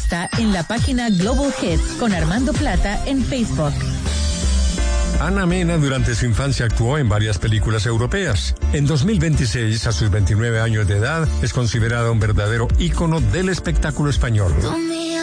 está en la página Global Hits con Armando Plata en Facebook. Ana Mena durante su infancia actuó en varias películas europeas. En 2026, a sus 29 años de edad, es considerada un verdadero ícono del espectáculo español.